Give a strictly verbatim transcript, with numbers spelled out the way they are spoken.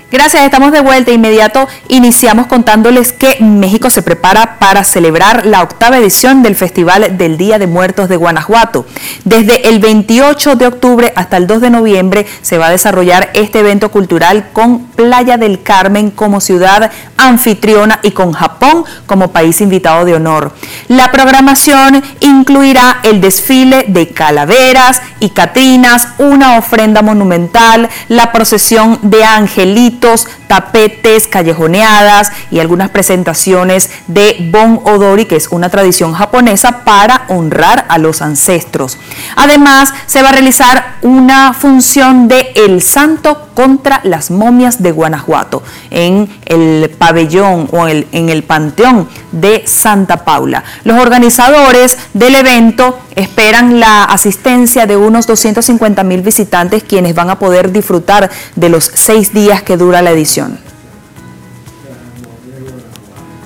Gracias, estamos de vuelta. Inmediato iniciamos contándoles que México se prepara para celebrar la octava edición del Festival del Día de Muertos de Guanajuato. Desde el veintiocho de octubre hasta el dos de noviembre se va a desarrollar este evento cultural con Playa del Carmen como ciudad anfitriona y con Japón como país invitado de honor. La programación incluirá el desfile de calaveras y catrinas, una ofrenda monumental, la procesión de angelitos, tapetes, callejoneadas y algunas presentaciones de Bon Odori, que es una tradición japonesa para honrar a los ancestros. Además, se va a realizar una función de El Santo contra las momias de Guanajuato en el pabellón o el, en el Panteón de Santa Paula. Los organizadores del evento esperan la asistencia de unos doscientos cincuenta mil visitantes, quienes van a poder disfrutar de los seis días que dura la edición.